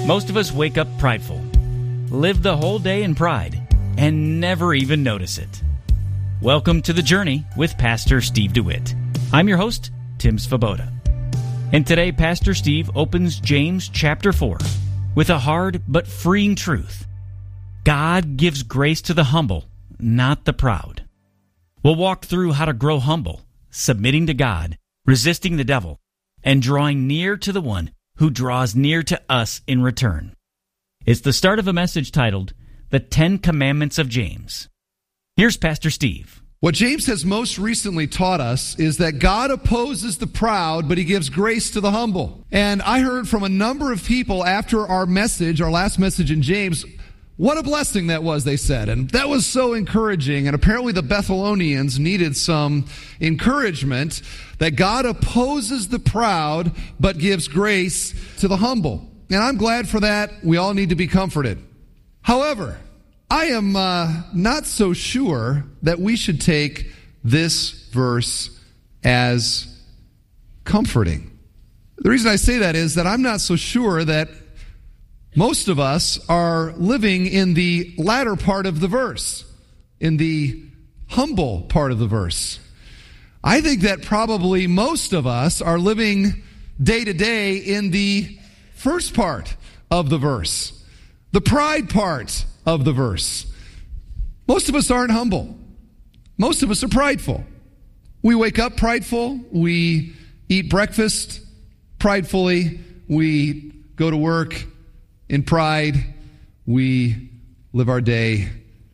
Most of us wake up prideful, live the whole day in pride, and never even notice it. Welcome to The Journey with Pastor Steve DeWitt. I'm your host, Tim Svoboda. And today, Pastor Steve opens James chapter 4 with a hard but freeing truth. God gives grace to the humble, not the proud. We'll walk through how to grow humble, submitting to God, resisting the devil, and drawing near to the one who draws near to us in return. It's the start of a message titled, The 10 Commandments of James. Here's Pastor Steve. What James has most recently taught us is that God opposes the proud, but he gives grace to the humble. And I heard from a number of people after our last message in James, what a blessing that was, they said. And that was so encouraging. And apparently the Bethleonians needed some encouragement that God opposes the proud, but gives grace to the humble. And I'm glad for that. We all need to be comforted. However, I am not so sure that we should take this verse as comforting. The reason I say that is that I'm not so sure that most of us are living in the latter part of the verse, in the humble part of the verse. I think that probably most of us are living day to day in the first part of the verse, the pride part of the verse. Most of us aren't humble. Most of us are prideful. We wake up prideful. We eat breakfast pridefully. We go to work in pride. We live our day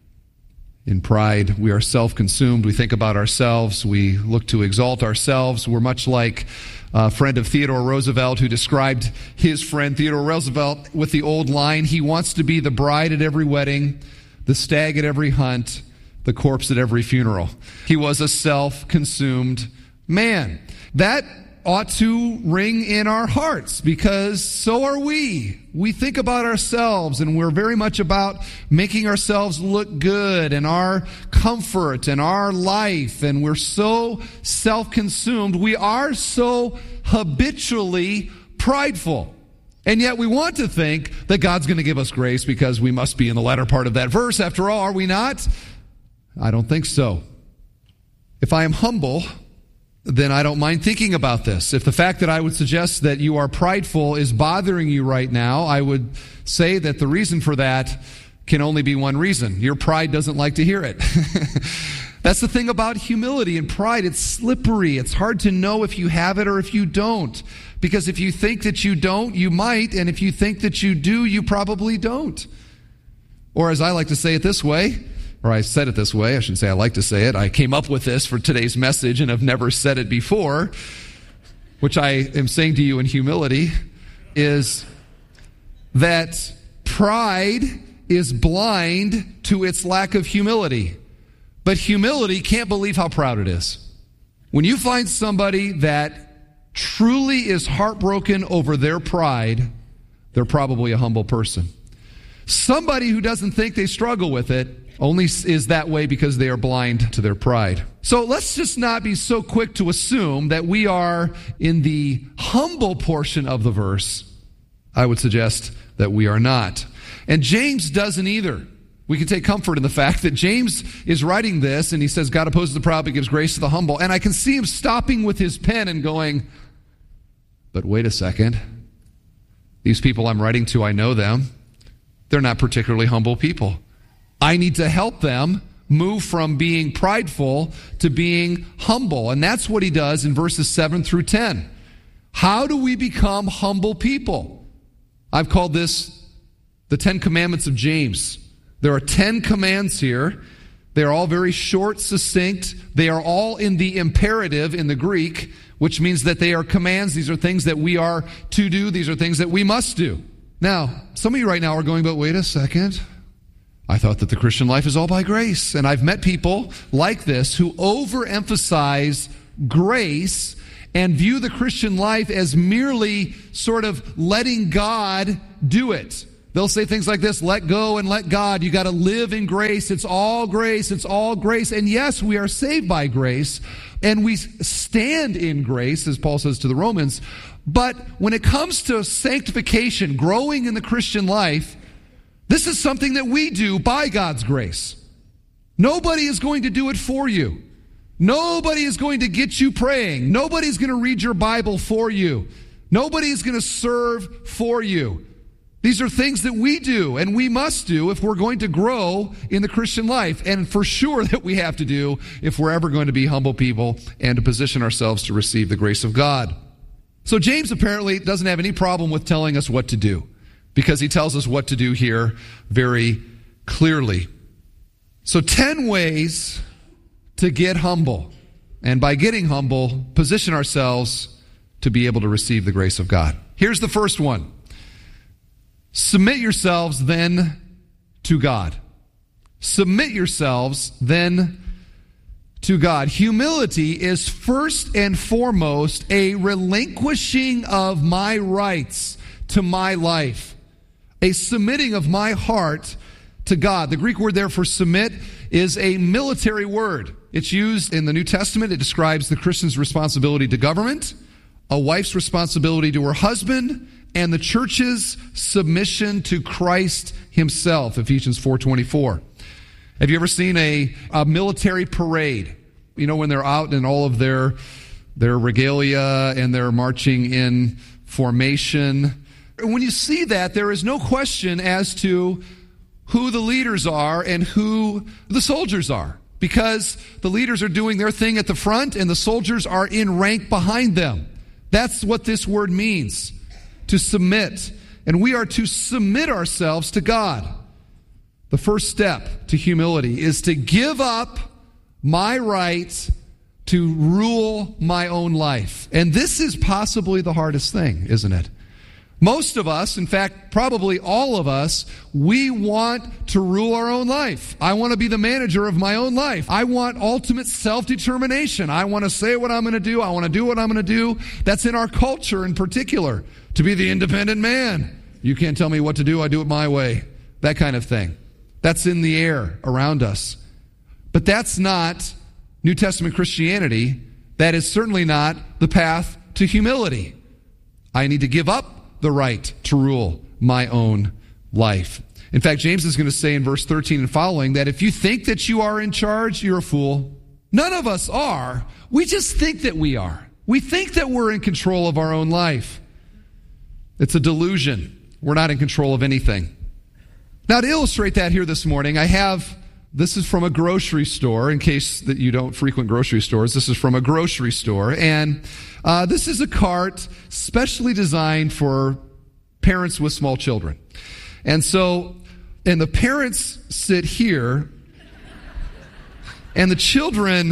in pride. We are self-consumed. We think about ourselves. We look to exalt ourselves. We're much like a friend of Theodore Roosevelt who described his friend Theodore Roosevelt with the old line, he wants to be the bride at every wedding, the stag at every hunt, the corpse at every funeral. He was a self-consumed man. That ought to ring in our hearts because so are we. We think about ourselves and we're very much about making ourselves look good and our comfort and our life, and we're so self-consumed. We are so habitually prideful. And yet we want to think that God's going to give us grace because we must be in the latter part of that verse. After all, are we not? I don't think so. If I am humble, then I don't mind thinking about this. If the fact that I would suggest that you are prideful is bothering you right now, I would say that the reason for that can only be one reason. Your pride doesn't like to hear it. That's the thing about humility and pride. It's slippery. It's hard to know if you have it or if you don't. Because if you think that you don't, you might. And if you think that you do, you probably don't. Or as I like to say it this way, or I said it this way, I shouldn't say I like to say it. I came up with this for today's message and have never said it before, which I am saying to you in humility, is that pride is blind to its lack of humility. But humility can't believe how proud it is. When you find somebody that truly is heartbroken over their pride, they're probably a humble person. Somebody who doesn't think they struggle with it only is that way because they are blind to their pride. So let's just not be so quick to assume that we are in the humble portion of the verse. I would suggest that we are not. And James doesn't either. We can take comfort in the fact that James is writing this and he says, God opposes the proud but gives grace to the humble. And I can see him stopping with his pen and going, but wait a second. These people I'm writing to, I know them. They're not particularly humble people. I need to help them move from being prideful to being humble. And that's what he does in verses 7 through 10. How do we become humble people? I've called this the 10 Commandments of James. There are 10 commands here. They are all very short, succinct. They are all in the imperative in the Greek, which means that they are commands. These are things that we are to do. These are things that we must do. Now, some of you right now are going, but wait a second. I thought that the Christian life is all by grace. And I've met people like this who overemphasize grace and view the Christian life as merely sort of letting God do it. They'll say things like this, let go and let God. You got to live in grace. It's all grace. It's all grace. And yes, we are saved by grace and we stand in grace, as Paul says to the Romans. But when it comes to sanctification, growing in the Christian life, this is something that we do by God's grace. Nobody is going to do it for you. Nobody is going to get you praying. Nobody's going to read your Bible for you. Nobody's going to serve for you. These are things that we do and we must do if we're going to grow in the Christian life, and for sure that we have to do if we're ever going to be humble people and to position ourselves to receive the grace of God. So James apparently doesn't have any problem with telling us what to do, because he tells us what to do here very clearly. So 10 ways to get humble, and by getting humble, position ourselves to be able to receive the grace of God. Here's the first one. Submit yourselves then to God. Submit yourselves then to God. Humility is first and foremost a relinquishing of my rights to my life, a submitting of my heart to God. The Greek word there for submit is a military word. It's used in the New Testament. It describes the Christian's responsibility to government, a wife's responsibility to her husband, and the church's submission to Christ himself, Ephesians 4:24. Have you ever seen a military parade? You know, when they're out in all of their regalia and they're marching in formation. When you see that, there is no question as to who the leaders are and who the soldiers are, because the leaders are doing their thing at the front and the soldiers are in rank behind them. That's what this word means, to submit. And we are to submit ourselves to God. The first step to humility is to give up my right to rule my own life. And this is possibly the hardest thing, isn't it? Most of us, in fact, probably all of us, we want to rule our own life. I want to be the manager of my own life. I want ultimate self-determination. I want to say what I'm going to do. I want to do what I'm going to do. That's in our culture in particular, to be the independent man. You can't tell me what to do. I do it my way. That kind of thing. That's in the air around us. But that's not New Testament Christianity. That is certainly not the path to humility. I need to give up the right to rule my own life. In fact, James is going to say in verse 13 and following that if you think that you are in charge, you're a fool. None of us are. We just think that we are. We think that we're in control of our own life. It's a delusion. We're not in control of anything. Now, to illustrate that here this morning, this is from a grocery store, in case that you don't frequent grocery stores. This is from a grocery store, and this is a cart specially designed for parents with small children. And the parents sit here, and the children,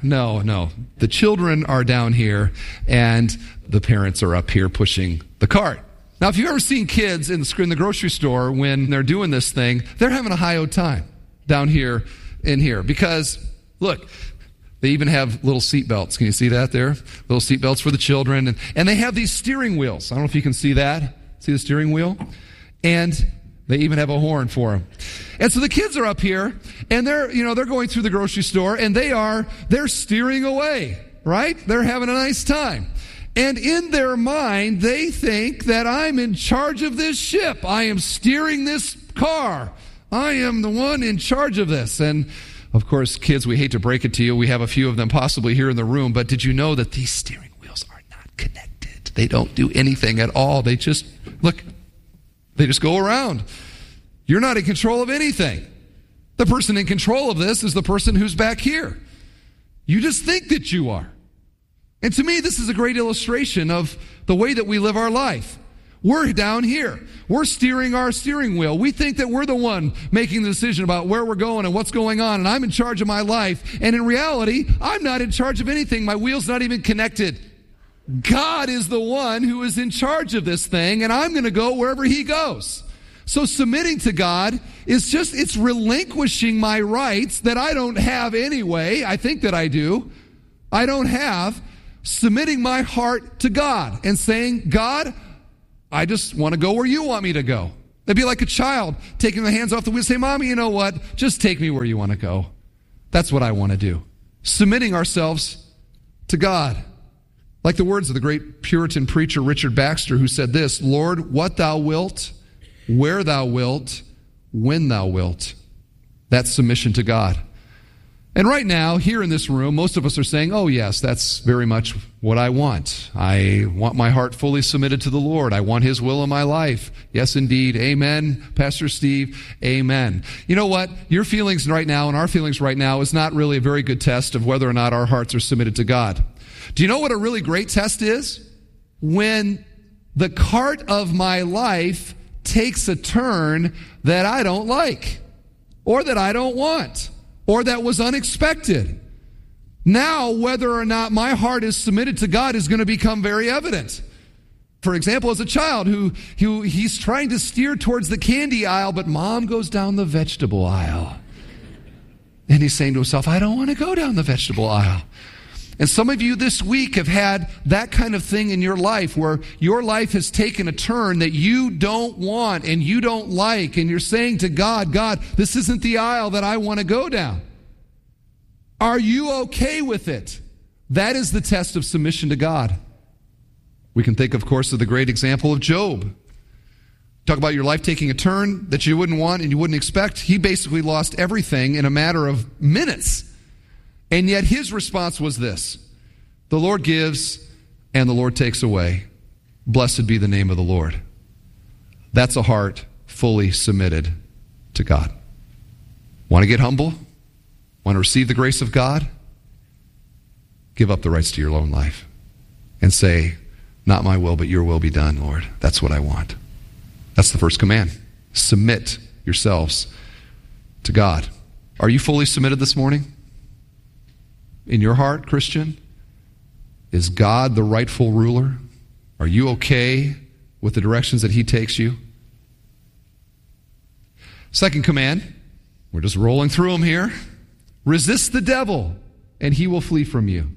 the children are down here, and the parents are up here pushing the cart. Now, if you've ever seen kids in the grocery store when they're doing this thing, they're having a high old time down here in here. Because, look, they even have little seat belts. Can you see that there? Little seat belts for the children. And they have these steering wheels. I don't know if you can see that. See the steering wheel? And they even have a horn for them. And so the kids are up here, and they're going through the grocery store, and they're steering away, right? They're having a nice time. And in their mind, they think that I'm in charge of this ship. I am steering this car. I am the one in charge of this. And, of course, kids, we hate to break it to you. We have a few of them possibly here in the room. But did you know that these steering wheels are not connected? They don't do anything at all. They just go around. You're not in control of anything. The person in control of this is the person who's back here. You just think that you are. And to me, this is a great illustration of the way that we live our life. We're down here. We're steering our steering wheel. We think that we're the one making the decision about where we're going and what's going on, and I'm in charge of my life. And in reality, I'm not in charge of anything. My wheel's not even connected. God is the one who is in charge of this thing, and I'm going to go wherever he goes. So submitting to God is it's relinquishing my rights that I don't have anyway. I think that I do. I don't have. Submitting my heart to God and saying, God, I just want to go where you want me to go. It'd be like a child taking the hands off the wheel and saying, Mommy, you know what? Just take me where you want to go. That's what I want to do. Submitting ourselves to God. Like the words of the great Puritan preacher Richard Baxter, who said this, "Lord, what thou wilt, where thou wilt, when thou wilt." That's submission to God. And right now, here in this room, most of us are saying, oh yes, that's very much what I want. I want my heart fully submitted to the Lord. I want His will in my life. Yes, indeed. Amen, Pastor Steve. Amen. You know what? Your feelings right now and our feelings right now is not really a very good test of whether or not our hearts are submitted to God. Do you know what a really great test is? When the cart of my life takes a turn that I don't like, or that I don't want, or that was unexpected. Now, whether or not my heart is submitted to God is going to become very evident. For example, as a child who he's trying to steer towards the candy aisle, but mom goes down the vegetable aisle. And he's saying to himself, I don't want to go down the vegetable aisle. And some of you this week have had that kind of thing in your life where your life has taken a turn that you don't want and you don't like. And you're saying to God, God, this isn't the aisle that I want to go down. Are you okay with it? That is the test of submission to God. We can think, of course, of the great example of Job. Talk about your life taking a turn that you wouldn't want and you wouldn't expect. He basically lost everything in a matter of minutes. And yet his response was this: the Lord gives and the Lord takes away. Blessed be the name of the Lord. That's a heart fully submitted to God. Want to get humble? Want to receive the grace of God? Give up the rights to your own life and say, not my will, but your will be done, Lord. That's what I want. That's the first command. Submit yourselves to God. Are you fully submitted this morning? In your heart, Christian? Is God the rightful ruler? Are you okay with the directions that He takes you? Second command, we're just rolling through them here. Resist the devil, and he will flee from you.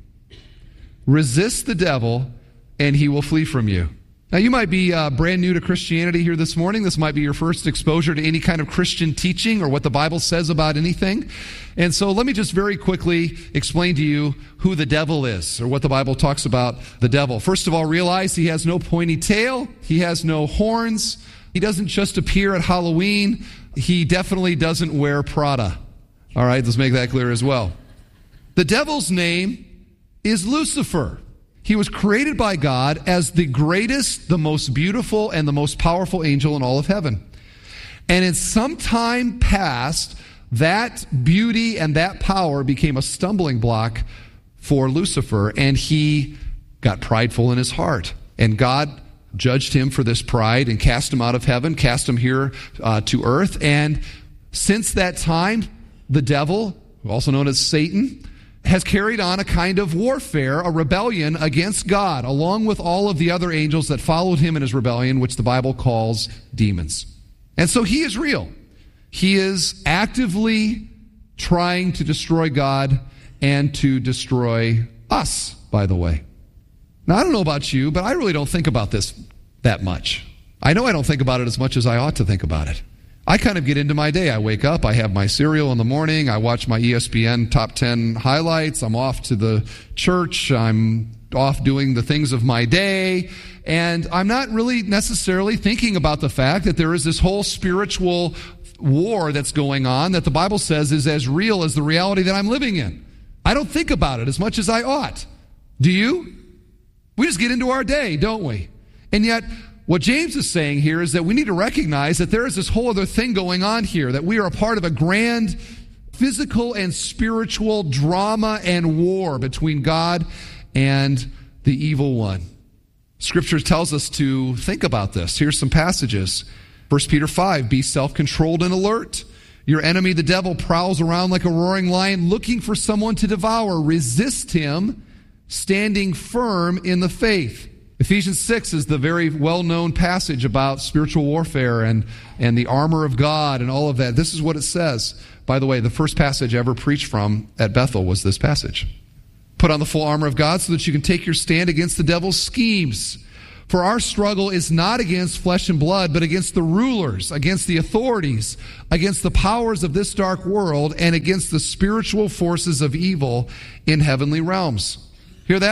Resist the devil, and he will flee from you. Now, you might be brand new to Christianity here this morning. This might be your first exposure to any kind of Christian teaching or what the Bible says about anything. And so let me just very quickly explain to you who the devil is, or what the Bible talks about the devil. First of all, realize he has no pointy tail. He has no horns. He doesn't just appear at Halloween. He definitely doesn't wear Prada. All right, let's make that clear as well. The devil's name is Lucifer. He was created by God as the greatest, the most beautiful, and the most powerful angel in all of heaven. And in some time past, that beauty and that power became a stumbling block for Lucifer, and he got prideful in his heart. And God judged him for this pride and cast him out of heaven, cast him here to earth. And since that time, the devil, also known as Satan, has carried on a kind of warfare, a rebellion against God, along with all of the other angels that followed him in his rebellion, which the Bible calls demons. And so he is real. He is actively trying to destroy God and to destroy us, by the way. Now, I don't know about you, but I really don't think about this that much. I know I don't think about it as much as I ought to think about it. I kind of get into my day. I wake up, I have my cereal in the morning, I watch my ESPN top 10 highlights, I'm off to the church, I'm off doing the things of my day, and I'm not really necessarily thinking about the fact that there is this whole spiritual war that's going on that the Bible says is as real as the reality that I'm living in. I don't think about it as much as I ought. Do you? We just get into our day, don't we? And yet, what James is saying here is that we need to recognize that there is this whole other thing going on here, that we are a part of a grand physical and spiritual drama and war between God and the evil one. Scripture tells us to think about this. Here's some passages. 1 Peter 5, be self-controlled and alert. Your enemy, the devil, prowls around like a roaring lion looking for someone to devour. Resist him, standing firm in the faith. Ephesians 6 is the very well-known passage about spiritual warfare and the armor of God and all of that. This is what it says. By the way, the first passage I ever preached from at Bethel was this passage. Put on the full armor of God so that you can take your stand against the devil's schemes. For our struggle is not against flesh and blood, but against the rulers, against the authorities, against the powers of this dark world, and against the spiritual forces of evil in heavenly realms. Hear that?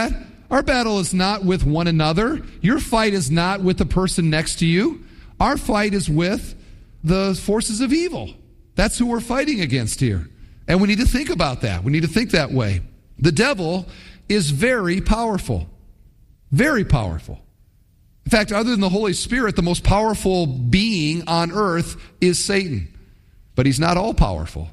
Our battle is not with one another. Your fight is not with the person next to you. Our fight is with the forces of evil. That's who we're fighting against here. And we need to think about that. We need to think that way. The devil is very powerful. Very powerful. In fact, other than the Holy Spirit, the most powerful being on earth is Satan. But he's not all powerful.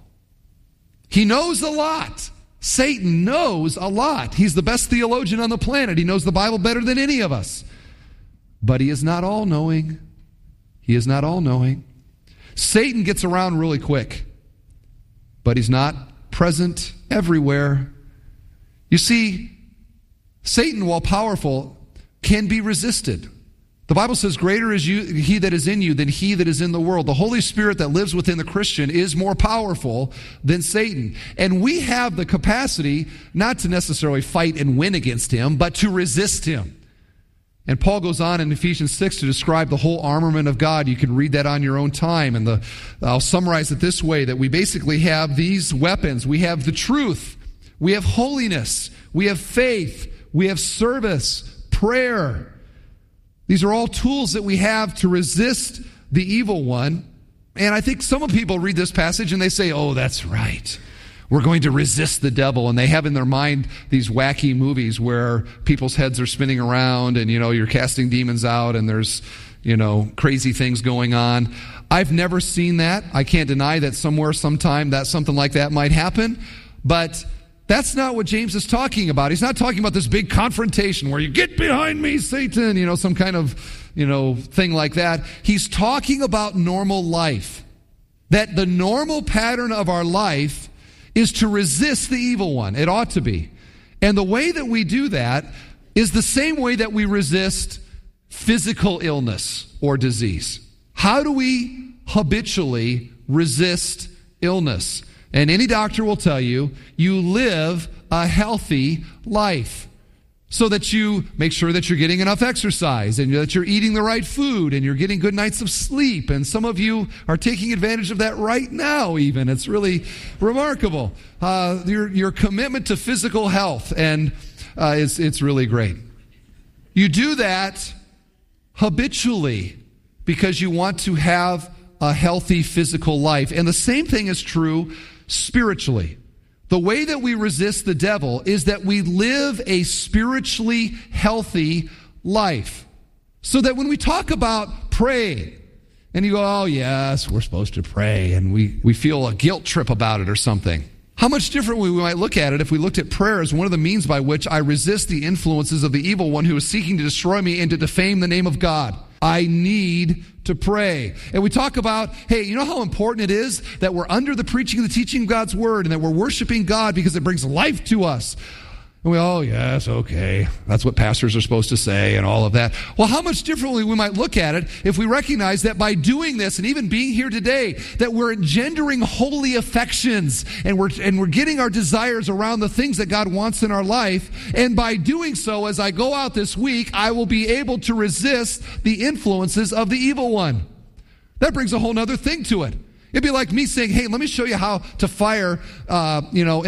He knows a lot. Satan knows a lot. He's the best theologian on the planet. He knows the Bible better than any of us. But he is not all-knowing. He is not all-knowing. Satan gets around really quick. But he's not present everywhere. You see, Satan, while powerful, can be resisted. The Bible says, greater is he that is in you than he that is in the world. The Holy Spirit that lives within the Christian is more powerful than Satan. And we have the capacity not to necessarily fight and win against him, but to resist him. And Paul goes on in Ephesians 6 to describe the whole armament of God. You can read that on your own time. And I'll summarize it this way, that we basically have these weapons. We have the truth. We have holiness. We have faith. We have service, prayer. These are all tools that we have to resist the evil one. And I think some people read this passage and they say, oh, that's right. We're going to resist the devil. And they have in their mind these wacky movies where people's heads are spinning around and, you're casting demons out and there's, crazy things going on. I've never seen that. I can't deny that somewhere, sometime, that something like that might happen. But that's not what James is talking about. He's not talking about this big confrontation where you get behind me, Satan, some kind of, thing like that. He's talking about normal life. That the normal pattern of our life is to resist the evil one. It ought to be. And the way that we do that is the same way that we resist physical illness or disease. How do we habitually resist illness? And any doctor will tell you, you live a healthy life so that you make sure that you're getting enough exercise and that you're eating the right food and you're getting good nights of sleep. And some of you are taking advantage of that right now even. It's really remarkable. Your commitment to physical health, and it's really great. You do that habitually because you want to have a healthy physical life. And the same thing is true spiritually. The way that we resist the devil is that we live a spiritually healthy life. So that when we talk about praying, and you go, oh yes, we're supposed to pray, and we feel a guilt trip about it or something. How much different we might look at it if we looked at prayer as one of the means by which I resist the influences of the evil one who is seeking to destroy me and to defame the name of God. I need to pray. And we talk about, hey, you know how important it is that we're under the preaching and the teaching of God's word and that we're worshiping God because it brings life to us. And we, oh, yes, okay. That's what pastors are supposed to say and all of that. Well, how much differently we might look at it if we recognize that by doing this and even being here today, that we're engendering holy affections and we're getting our desires around the things that God wants in our life. And by doing so, as I go out this week, I will be able to resist the influences of the evil one. That brings a whole other thing to it. It'd be like me saying, hey, let me show you how to fire, an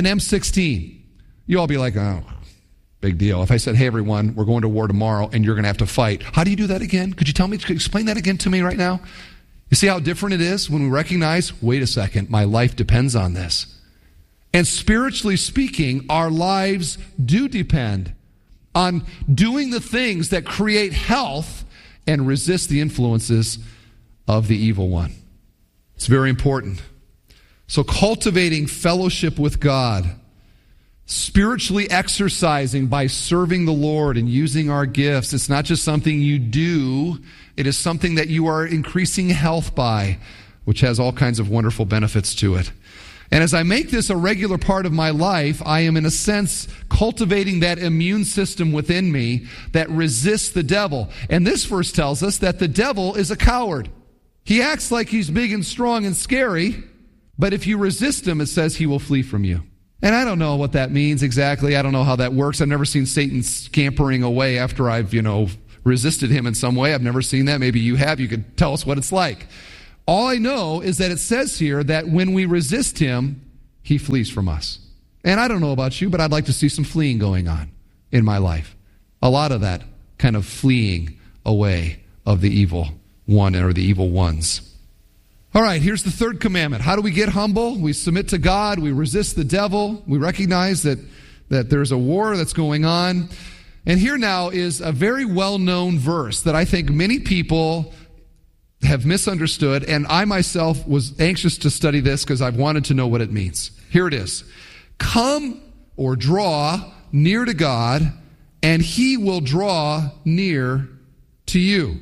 M16. You all be like, oh, big deal. If I said, hey, everyone, we're going to war tomorrow and you're going to have to fight. How do you do that again? Could you explain that again to me right now? You see how different it is when we recognize, wait a second, my life depends on this. And spiritually speaking, our lives do depend on doing the things that create health and resist the influences of the evil one. It's very important. So cultivating fellowship with God, spiritually exercising by serving the Lord and using our gifts. It's not just something you do. It is something that you are increasing health by, which has all kinds of wonderful benefits to it. And as I make this a regular part of my life, I am in a sense cultivating that immune system within me that resists the devil. And this verse tells us that the devil is a coward. He acts like he's big and strong and scary, but if you resist him, it says he will flee from you. And I don't know what that means exactly. I don't know how that works. I've never seen Satan scampering away after I've, resisted him in some way. I've never seen that. Maybe you have. You could tell us what it's like. All I know is that it says here that when we resist him, he flees from us. And I don't know about you, but I'd like to see some fleeing going on in my life. A lot of that kind of fleeing away of the evil one or the evil ones. All right, here's the third commandment. How do we get humble? We submit to God. We resist the devil. We recognize that there's a war that's going on. And here now is a very well-known verse that I think many people have misunderstood, and I myself was anxious to study this because I've wanted to know what it means. Here it is. Come or draw near to God, and he will draw near to you.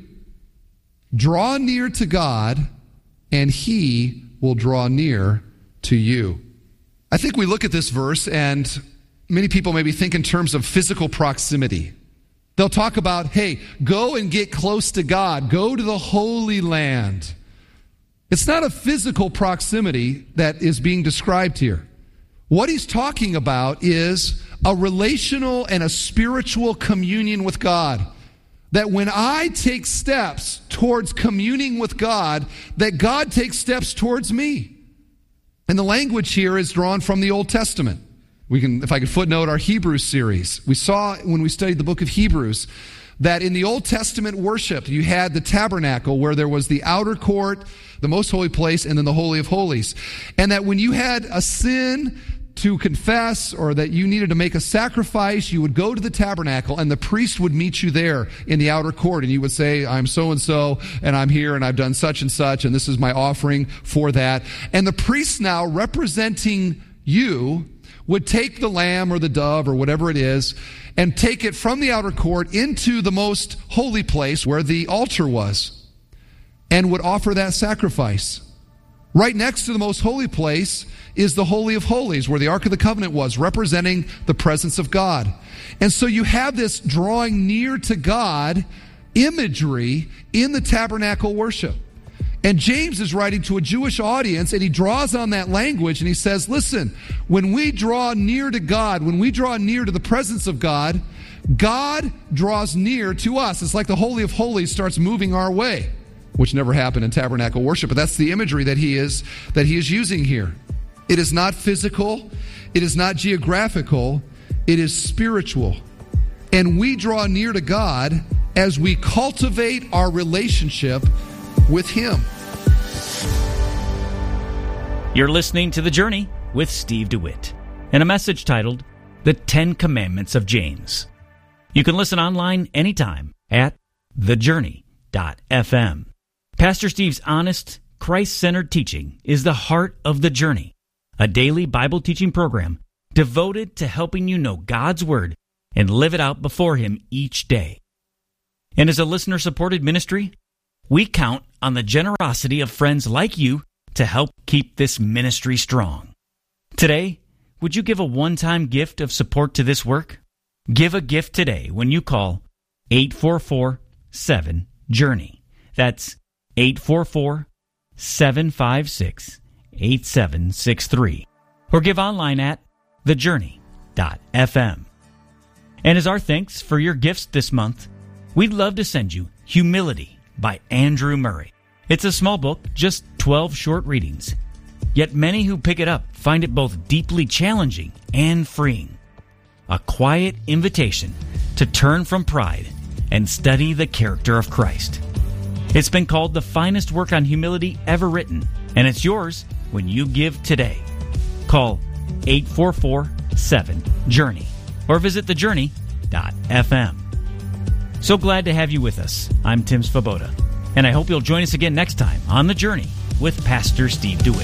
Draw near to God, and he will draw near to you. I think we look at this verse, and many people maybe think in terms of physical proximity. They'll talk about, hey, go and get close to God. Go to the Holy Land. It's not a physical proximity that is being described here. What he's talking about is a relational and a spiritual communion with God. That when I take steps towards communing with God, that God takes steps towards me. And the language here is drawn from the Old Testament. We can, if I could footnote our Hebrews series. We saw when we studied the book of Hebrews that in the Old Testament worship, you had the tabernacle where there was the outer court, the most holy place, and then the Holy of Holies. And that when you had a sin to confess or that you needed to make a sacrifice, you would go to the tabernacle and the priest would meet you there in the outer court, and you would say, I'm so-and-so and I'm here and I've done such and such and this is my offering for that. And the priest now representing you would take the lamb or the dove or whatever it is and take it from the outer court into the most holy place where the altar was and would offer that sacrifice. Right next to the most holy place is the Holy of Holies, where the Ark of the Covenant was, representing the presence of God. And so you have this drawing near to God imagery in the tabernacle worship. And James is writing to a Jewish audience, and he draws on that language, and he says, listen, when we draw near to God, when we draw near to the presence of God, God draws near to us. It's like the Holy of Holies starts moving our way, which never happened in tabernacle worship, but that's the imagery that he is using here. It is not physical, it is not geographical, it is spiritual. And we draw near to God as we cultivate our relationship with him. You're listening to The Journey with Steve DeWitt and a message titled The 10 Commandments of James. You can listen online anytime at thejourney.fm. Pastor Steve's honest, Christ-centered teaching is the heart of The Journey, a daily Bible teaching program devoted to helping you know God's Word and live it out before Him each day. And as a listener-supported ministry, we count on the generosity of friends like you to help keep this ministry strong. Today, would you give a one-time gift of support to this work? Give a gift today when you call 844-7-JOURNEY. That's 844-756-8763. Or give online at thejourney.fm. And as our thanks for your gifts this month, we'd love to send you Humility by Andrew Murray. It's a small book, just 12 short readings. Yet many who pick it up find it both deeply challenging and freeing. A quiet invitation to turn from pride and study the character of Christ. It's been called the finest work on humility ever written, and it's yours when you give today. Call 844-7-JOURNEY or visit thejourney.fm. So glad to have you with us. I'm Tim Svoboda, and I hope you'll join us again next time on The Journey with Pastor Steve DeWitt.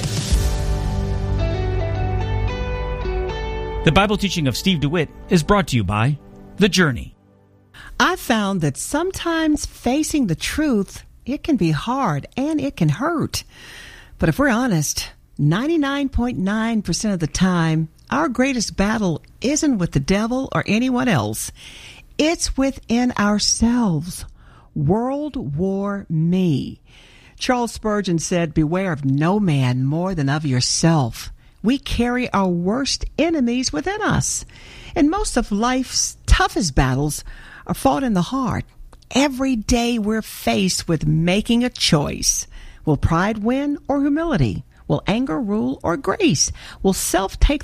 The Bible teaching of Steve DeWitt is brought to you by The Journey. I've found that sometimes facing the truth, it can be hard and it can hurt. But if we're honest, 99.9% of the time, our greatest battle isn't with the devil or anyone else. It's within ourselves. World War Me. Charles Spurgeon said, "Beware of no man more than of yourself." We carry our worst enemies within us. And most of life's toughest battles are fought in the heart. Every day we're faced with making a choice. Will pride win or humility? Will anger rule or grace? Will self take